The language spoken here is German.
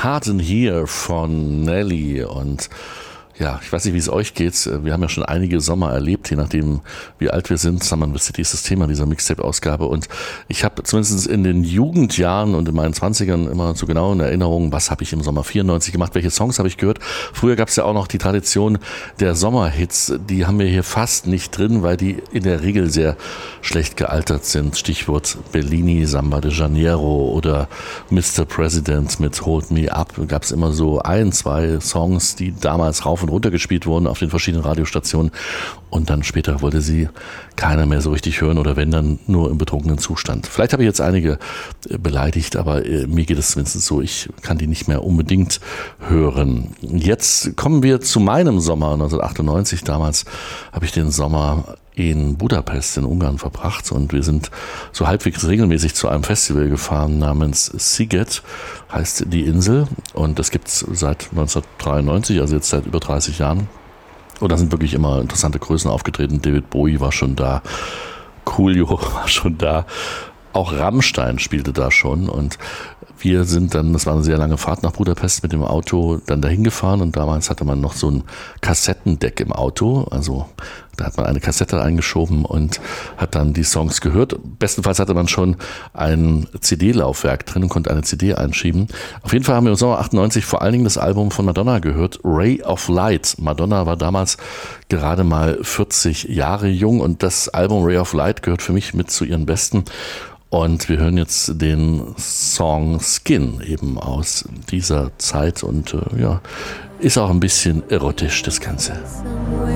Hard in Here von Nelly. Und ja, ich weiß nicht, wie es euch geht. Wir haben ja schon einige Sommer erlebt, je nachdem, wie alt wir sind. Summer City ist das Thema dieser Mixtape-Ausgabe. Und ich habe zumindest in den Jugendjahren und in meinen 20ern immer so genau in Erinnerung, was habe ich im Sommer 94 gemacht, welche Songs habe ich gehört. Früher gab es ja auch noch die Tradition der Sommerhits. Die haben wir hier fast nicht drin, weil die in der Regel sehr schlecht gealtert sind. Stichwort Bellini, Samba de Janeiro oder Mr. President mit Hold Me Up. Da gab es immer so ein, zwei Songs, die damals rauf und runter gespielt wurden auf den verschiedenen Radiostationen, und dann später wollte sie keiner mehr so richtig hören oder wenn, dann nur im betrunkenen Zustand. Vielleicht habe ich jetzt einige beleidigt, aber mir geht es zumindest so, ich kann die nicht mehr unbedingt hören. Jetzt kommen wir zu meinem Sommer 1998. Damals habe ich den Sommer in Budapest in Ungarn verbracht und wir sind so halbwegs regelmäßig zu einem Festival gefahren namens Sziget, heißt die Insel, und das gibt's seit 1993, also jetzt seit über 30 Jahren. Und da sind wirklich immer interessante Größen aufgetreten. David Bowie war schon da, Coolio war schon da, auch Rammstein spielte da schon, und wir sind dann, das war eine sehr lange Fahrt nach Budapest mit dem Auto, dann dahin gefahren, und damals hatte man noch so ein Kassettendeck im Auto, also da hat man eine Kassette eingeschoben und hat dann die Songs gehört. Bestenfalls hatte man schon ein CD-Laufwerk drin und konnte eine CD einschieben. Auf jeden Fall haben wir im Sommer 98 vor allen Dingen das Album von Madonna gehört, Ray of Light. Madonna war damals gerade mal 40 Jahre jung, und das Album Ray of Light gehört für mich mit zu ihren besten. Und wir hören jetzt den Song Skin eben aus dieser Zeit, und ja, ist auch ein bisschen erotisch, das Ganze.